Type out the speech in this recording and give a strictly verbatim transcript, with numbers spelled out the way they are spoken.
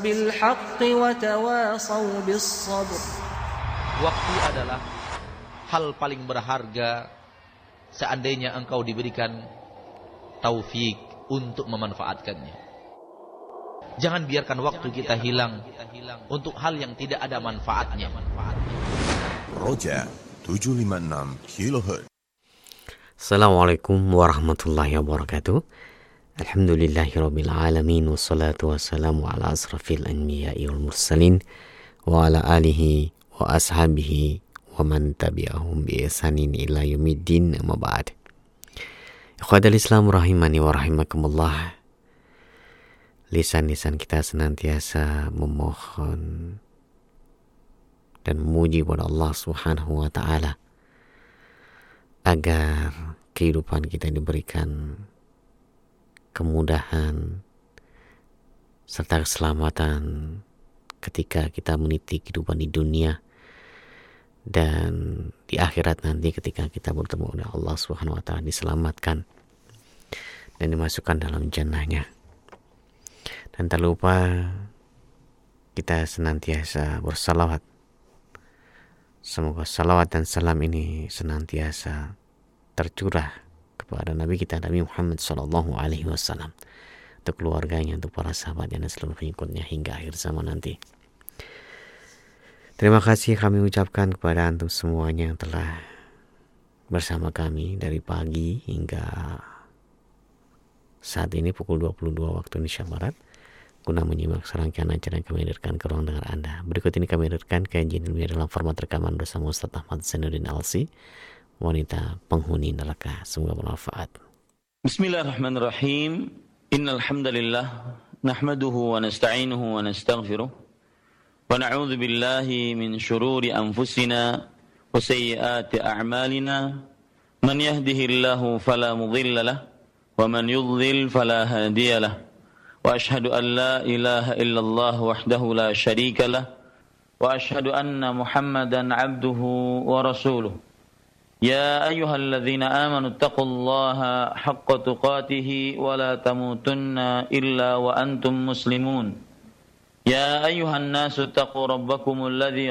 بالحق وتواصوا بالصبر. Waktu adalah hal paling berharga seandainya engkau diberikan taufik untuk memanfaatkannya. Jangan biarkan waktu kita hilang untuk hal yang tidak ada manfaatnya. Roja tujuh lima enam kilohertz. Assalamualaikum warahmatullahi wabarakatuh. Alhamdulillahirabbil alamin wassalatu wassalamu ala asrafil anbiya'i wal mursalin wa ala alihi wa ashabihi wa man tabi'ahum bi ihsanin ila yaumiddin, amma ba'd. Ikhwatal Islam rahimani wa rahimakumullah. Lisan-lisan kita senantiasa memohon dan memuji kepada Allah Subhanahu wa taala agar kehidupan kita diberikan kemudahan serta keselamatan ketika kita meniti kehidupan di dunia dan di akhirat nanti ketika kita bertemu dengan Allah Subhanahu wa taala, diselamatkan dan dimasukkan dalam jannahnya. Dan tak lupa kita senantiasa bersalawat. Semoga salawat dan salam ini senantiasa tercurah kepada Nabi kita Nabi Muhammad sallallahu alaihi wasallam, untuk keluarganya, untuk para sahabatnya dan seluruh pengikutnya hingga akhir zaman nanti. Terima kasih kami ucapkan kepada antum semuanya yang telah bersama kami dari pagi hingga saat ini pukul dua puluh dua waktu Indonesia Barat, guna menyimak serangkaian acara yang kami hadirkan ke ruang dengar Anda. Berikut ini kami hadirkan kajian ilmiah dalam format rekaman bersama Ustaz Ahmad Zainuddin Alsi, wanita penghuni neraka. Semoga bermanfaat. Bismillahirrahmanirrahim. Innal hamdalillah nahmaduhu wa nasta'inuhu wa nastaghfiruh wa na'udzu billahi min shururi anfusina wa sayyiati a'malina. Man yahdihillahu fala mudilla lahu wa man yudlil fala hadiya lahu. وأشهد أن لا إله إلا الله وحده لا شريك له وأشهد أن محمدا عبده ورسوله يا أيها الذين آمنوا اتقوا الله حق تقاته ولا تموتن إلا وأنتم مسلمون يا أيها الناس اتقوا ربكم الذي